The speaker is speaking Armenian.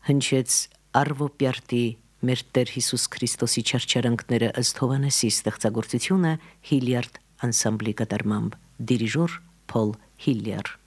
հնչեց Արվոպյարտի մեր Տեր Հիսուս Քրիստոսի չարչարանքները ըստ Հովհաննեսի ստեղծագործությունը Հիլիարդ անսամբլի կատարմամբ, դիրիժոր Փոլ Հիլյար։